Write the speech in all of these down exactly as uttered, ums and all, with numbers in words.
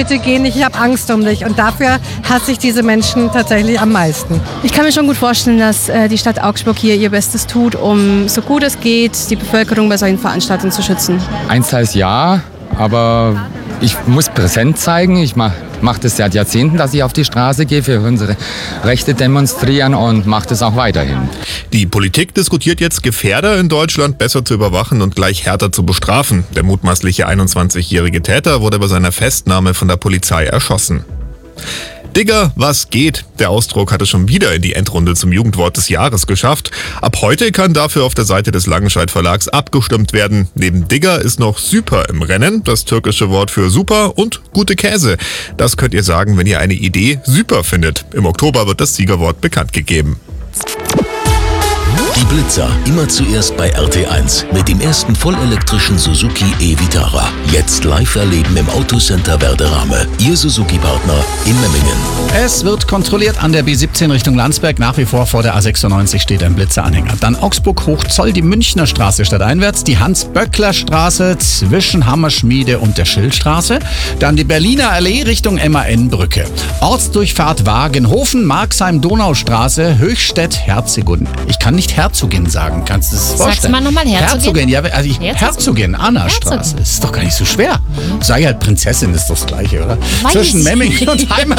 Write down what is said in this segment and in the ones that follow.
bitte geh nicht, ich habe Angst um dich. Und dafür hasse ich diese Menschen tatsächlich am meisten. Ich kann mir schon gut vorstellen, dass äh, die Stadt Augsburg hier ihr Bestes tut, um so gut es geht, die Bevölkerung bei solchen Veranstaltungen zu schützen. Einsteils ja, aber ich muss präsent zeigen. Ich mache mach das seit Jahrzehnten, dass ich auf die Straße gehe, für unsere Rechte demonstrieren und mache das auch weiterhin. Die Politik diskutiert jetzt, Gefährder in Deutschland besser zu überwachen und gleich härter zu bestrafen. Der mutmaßliche einundzwanzigjährige Täter wurde bei seiner Festnahme von der Polizei erschossen. Digger, was geht? Der Ausdruck hat es schon wieder in die Endrunde zum Jugendwort des Jahres geschafft. Ab heute kann dafür auf der Seite des Langenscheidt Verlags abgestimmt werden. Neben Digger ist noch Süper im Rennen, das türkische Wort für super und gute Käse. Das könnt ihr sagen, wenn ihr eine Idee super findet. Im Oktober wird das Siegerwort bekannt gegeben. Die Blitzer, immer zuerst bei R T eins mit dem ersten vollelektrischen Suzuki e-Vitara. Jetzt live erleben im Autocenter Werderame. Ihr Suzuki-Partner in Memmingen. Es wird kontrolliert an der B siebzehn Richtung Landsberg. Nach wie vor vor der A sechsundneunzig steht ein Blitzeranhänger. Dann Augsburg Hochzoll, die Münchner Straße stadteinwärts, die Hans-Böckler-Straße zwischen Hammerschmiede und der Schildstraße. Dann die Berliner Allee Richtung M A N-Brücke. Ortsdurchfahrt Wagenhofen, Marxheim-Donaustraße, Höchstädt, Herzogin. Ich kann nicht Herzogin sagen, kannst du das vorstellen? Sagst du mal nochmal Herzogin? Herzogin, ja, also ich, Herzogin. Herzogin, Anna-Straße. Das ist doch gar nicht so schwer. Sag ich halt Prinzessin, ist doch das Gleiche, oder? Weiß Zwischen ich Memmingen und Heimat.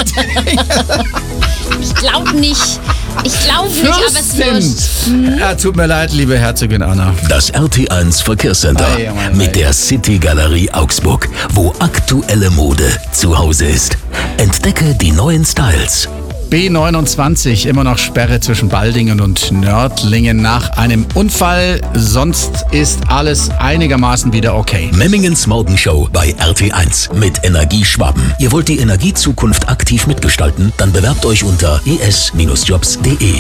Ich glaube nicht. Ich glaube nicht, aber es wird. Ja, tut mir leid, liebe Herzogin Anna. Das R T eins Verkehrscenter Ei, Mann, mit ei. der City Galerie Augsburg, wo aktuelle Mode zu Hause ist. Entdecke die neuen Styles. B neunundzwanzig, immer noch Sperre zwischen Baldingen und Nördlingen nach einem Unfall. Sonst ist alles einigermaßen wieder okay. Memmingens Morgenshow bei R T eins mit Energie Schwaben. Ihr wollt die Energiezukunft aktiv mitgestalten? Dann bewerbt euch unter e s jobs punkt de.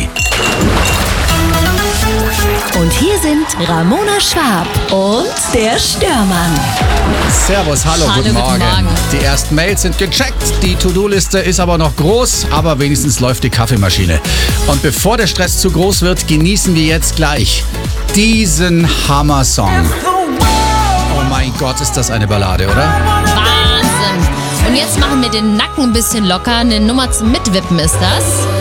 Und hier sind Ramona Schwab und der Störmann. Servus, hallo, Hallo, guten, guten Morgen. Morgen. Die ersten Mails sind gecheckt, die To-Do-Liste ist aber noch groß, aber wenigstens läuft die Kaffeemaschine. Und bevor der Stress zu groß wird, genießen wir jetzt gleich diesen Hammer-Song. Oh mein Gott, ist das eine Ballade, oder? Wahnsinn. Und jetzt machen wir den Nacken ein bisschen locker. Eine Nummer zum Mitwippen ist das.